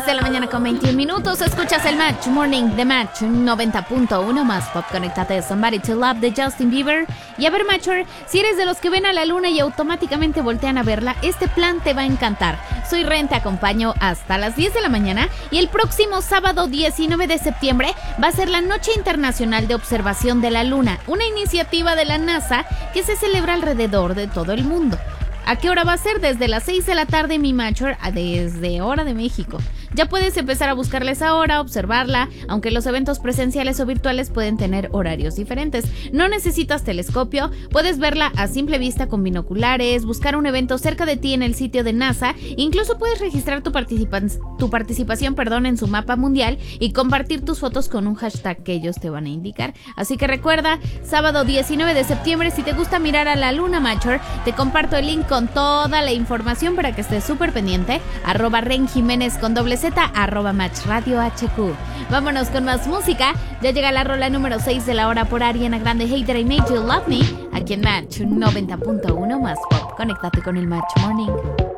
de la mañana con 21 minutos. Escuchas el Match Morning de Match 90.1 más pop. Conéctate a Somebody to Love de Justin Bieber. Y a ver, Matcher, si eres de los que ven a la luna y automáticamente voltean a verla, este plan te va a encantar. Soy Ren, te acompaño hasta las 10 de la mañana y el próximo sábado 19 de septiembre va a ser la Noche Internacional de Observación de la Luna, una iniciativa de la NASA que se celebra alrededor de todo el mundo. ¿A qué hora va a ser? Desde las 6 de la tarde, mi Matcher, desde hora de México. Ya puedes empezar a buscarla esa hora, observarla, aunque los eventos presenciales o virtuales pueden tener horarios diferentes. No necesitas telescopio, puedes verla a simple vista con binoculares, buscar un evento cerca de ti en el sitio de NASA, incluso puedes registrar tu participación en su mapa mundial y compartir tus fotos con un hashtag que ellos te van a indicar. Así que recuerda, sábado 19 de septiembre, si te gusta mirar a la luna, Matcher, te comparto el link con toda la información para que estés súper pendiente. @RenJiménez con @, Match Radio HQ. Vámonos con más música. Ya llega la rola número 6 de la hora por Ariana Grande, Hater I Made You Love Me, aquí en Match 90.1 más pop. Conéctate con el Match Morning.